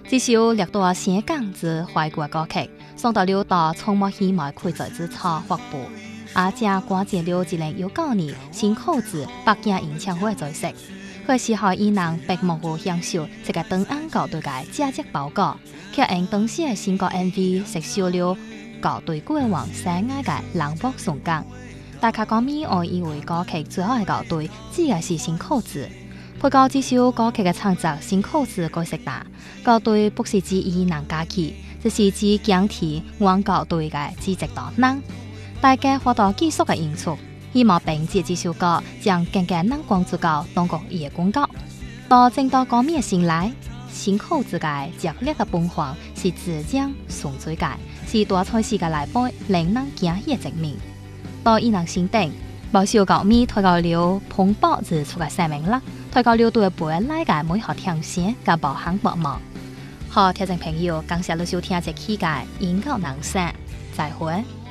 这首略多香港之怀旧歌曲，送到了到从没希望开在之草发布，而且关节了2019年新口子北京演唱会在食。可是候伊人并冇有享受这个档案校对嘅价值报告，却因当时嘅新歌 MV 吸收了校对过往深爱嘅冷漠崇港。大家歌迷我以为歌曲最后嘅校对只係是新口子。配合这首歌曲嘅創作，新口子改識打校對不是指伊人家己，只是指講題按校對嘅資質度人。大家獲得技術嘅因素，希望並借這首歌將更加能關注到當局伊嘅廣告。到正到歌迷嘅心內，新口子嘅弱烈嘅崩壞是自將純粹嘅，是大賽事嘅內部令人驚喜嘅證明。到伊人心頂，不少歌迷推到了蓬勃日出嘅生命力。推高了對背來嘅每項挑戰嘅無限渴望。好，聽眾朋友，感謝你收聽這期嘅音樂人生，再會。